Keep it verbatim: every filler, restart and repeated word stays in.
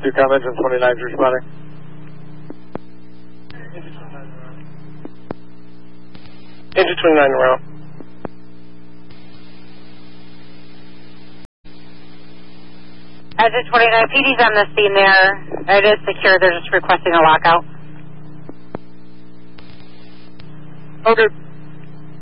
Two com, engine twenty-nine is responding. Engine twenty-nine around. Engine twenty-nine, P D's on the scene there. It is secure, they're just requesting a lockout. Okay.